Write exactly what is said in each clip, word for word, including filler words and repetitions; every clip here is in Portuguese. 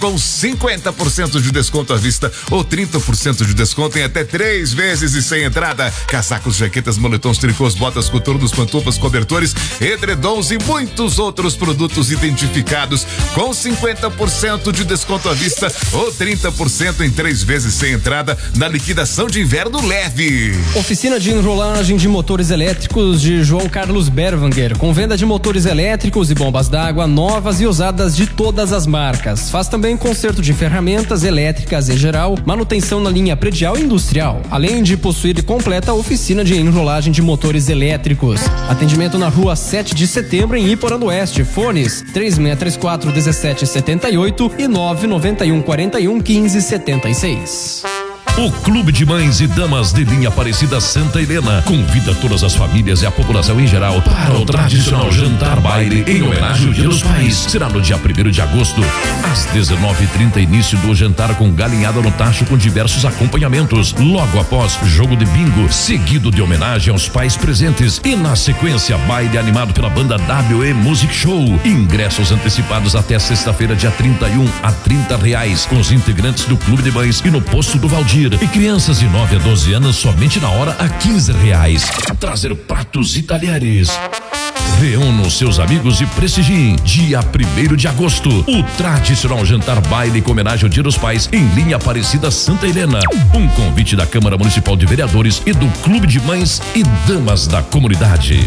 com cinquenta por cento de desconto à vista ou trinta por cento de desconto em até três vezes e sem entrada. Casacos, jaquetas, moletons, tricôs, botas, coturnos, pantufas, cobertores, edredons e muitos outros produtos identificados com cinquenta por cento de desconto à vista ou trinta por cento em três vezes sem entrada na liquidação de inverno leve. Oficina de enrolagem de motores elétricos de João Carlos Berwanger, com venda de motores elétricos e bombas d'água novas e usadas de todas as marcas. Faz também conserto de ferramentas elétricas em geral, manutenção na linha predial e industrial, além de possuir completa oficina de enrolagem de motores elétricos. Atendimento na rua sete de setembro em Iporã do Oeste. Fones três seis três quatro um sete sete oito e nove nove um quatro um um cinco sete seis. O Clube de Mães e Damas de Linha Aparecida Santa Helena convida todas as famílias e a população em geral para o tradicional jantar baile em homenagem ao Dia dos Pais. Será no dia primeiro de agosto, às dezenove e trinta, início do jantar com galinhada no tacho com diversos acompanhamentos. Logo após, jogo de bingo, seguido de homenagem aos pais presentes. E na sequência, baile animado pela banda W E Music Show. Ingressos antecipados até sexta-feira, dia trinta e um, a trinta reais, com os integrantes do Clube de Mães e no Posto do Valdir. E crianças de nove a doze anos somente na hora a quinze reais. Trazer pratos e talheres. Reúna os seus amigos e prestigiem, dia primeiro de agosto, o tradicional jantar baile com homenagem ao Dia dos Pais em Linha Aparecida Santa Helena. Um convite da Câmara Municipal de Vereadores e do Clube de Mães e Damas da Comunidade.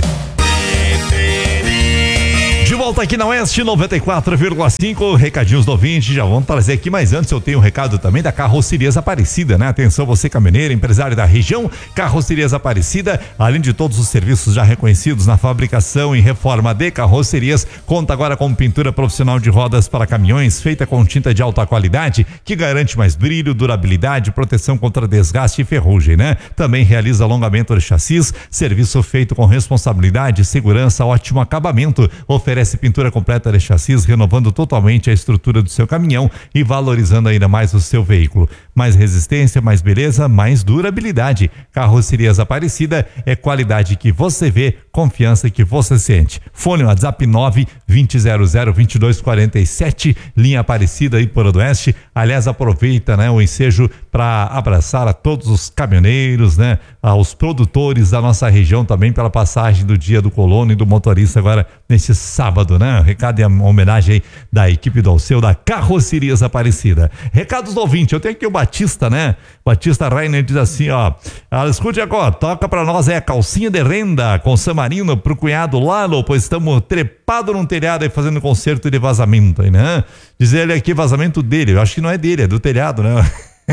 De volta aqui na Oeste noventa e quatro vírgula cinco, recadinhos do ouvinte, já vamos trazer aqui, mas antes eu tenho um recado também da Carrocerias Aparecida, né? Atenção você caminhoneiro, empresário da região, Carrocerias Aparecida, além de todos os serviços já reconhecidos na fabricação e reforma de carrocerias, conta agora com pintura profissional de rodas para caminhões, feita com tinta de alta qualidade, que garante mais brilho, durabilidade, proteção contra desgaste e ferrugem, né? Também realiza alongamento de chassis, serviço feito com responsabilidade, segurança, ótimo acabamento, oferece pintura completa de chassis, renovando totalmente a estrutura do seu caminhão e valorizando ainda mais o seu veículo. Mais resistência, mais beleza, mais durabilidade. Carrocerias Aparecida é qualidade que você vê, confiança que você sente. Fone WhatsApp nove vinte zero zero vinte e dois quarenta e sete, Linha Aparecida e Iporã do Oeste. Aliás, aproveita, né, o ensejo para abraçar a todos os caminhoneiros, né, aos produtores da nossa região também pela passagem do Dia do Colono e do Motorista agora nesse sábado, né? Recado em homenagem aí da equipe do Alceu da Carrocerias Aparecida. Recados do ouvinte, eu tenho aqui o Batista, né? Batista Rainer diz assim, ó, ah, escute agora, toca pra nós é a calcinha de renda com Samarino pro cunhado Lalo, pois estamos trepado num telhado aí fazendo concerto de vazamento aí, né? Diz ele aqui, vazamento dele, eu acho que não é dele, é do telhado, né?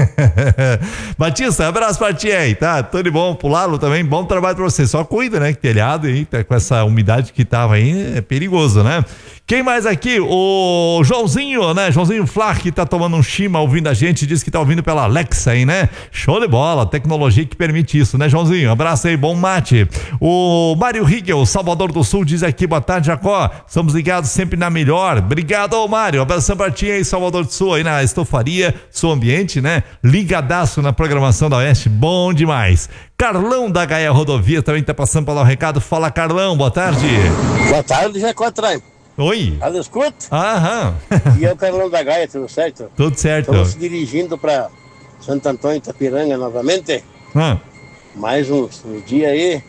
Batista, abraço pra ti aí, tá? Tudo de bom pro Lalo também, bom trabalho pra você, só cuida, né? Que telhado aí, tá, com essa umidade que tava aí, é perigoso, né? Quem mais aqui? O Joãozinho, né? Joãozinho Flá, que tá tomando um chima ouvindo a gente, diz que tá ouvindo pela Alexa aí, né? Show de bola, tecnologia que permite isso, né, Joãozinho? Abraço aí, bom mate. O Mário Rigel, Salvador do Sul, diz aqui, boa tarde, Jacó, estamos ligados sempre na melhor. Obrigado, ô Mário, abração pra ti aí, Salvador do Sul, aí na Estofaria, Sul Ambiente, né? Ligadaço na programação da Oeste, bom demais. Carlão da Gaia Rodovia também tá passando para dar um recado. Fala, Carlão, boa tarde. Boa tarde, Jacó Trai. Oi. Ela escuta? Aham. E eu, Carlão da Gaia, tudo certo? Tudo certo. Estamos dirigindo para Santo Antônio Itapiranga novamente. Ah. Mais uns, uns dias aí.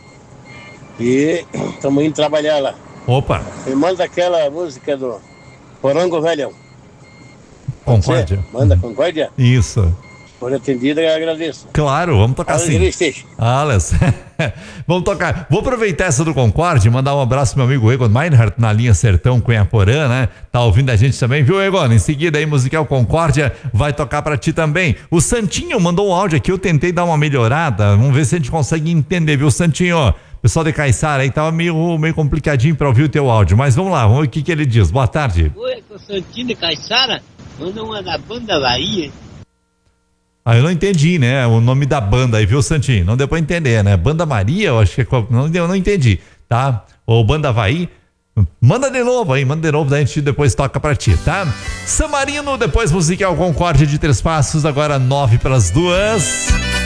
E estamos indo trabalhar lá. Opa. Me manda aquela música do Porango Velhão. Concórdia. Manda Concórdia? Isso. Por atendida, eu agradeço. Claro, vamos tocar sim. Alas. Vamos tocar. Vou aproveitar essa do Concorde e mandar um abraço pro meu amigo Egon Meinhardt na linha Sertão Cunhaporã, né? Tá ouvindo a gente também, viu, Egon? Em seguida aí, Musical Concórdia vai tocar pra ti também. O Santinho mandou um áudio aqui, eu tentei dar uma melhorada, vamos ver se a gente consegue entender, viu, Santinho? Pessoal de Caiçara aí tava meio, meio complicadinho pra ouvir o teu áudio, mas vamos lá, vamos ver o que que ele diz. Boa tarde. Oi, o Santinho de Caiçara, manda uma da banda Bahia. Ah, eu não entendi, né? O nome da banda aí, viu, Santinho? Não deu pra entender, né? Banda Maria, eu acho que é... Não, eu não entendi, tá? Ou Banda Havaí. Manda de novo aí, manda de novo, daí a gente depois toca pra ti, tá? Samarino, depois Musical Concórdia de Três Passos, agora nove para as duas.